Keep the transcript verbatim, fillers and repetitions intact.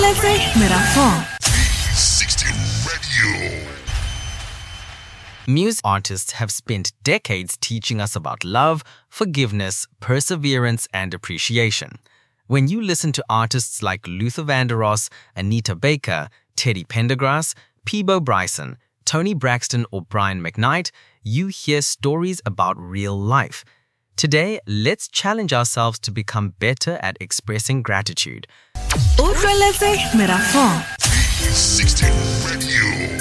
Utlweletse Merafong. sixty Radio. Music artists have spent decades teaching us about love, forgiveness, perseverance, and appreciation. When you listen to artists like Luther Vandross, Anita Baker, Teddy Pendergrass, Peabo Bryson, Tony Braxton, or Brian McKnight, you hear stories about real life. Today, let's challenge ourselves to become better at expressing gratitude. Utlweletse Merafong. sixty Radio.